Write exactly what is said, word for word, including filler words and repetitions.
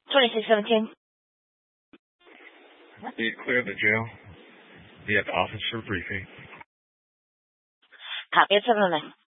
twenty-six seventeen. Be clear the jail. Be at the office for briefing. Copy at seven oh nine.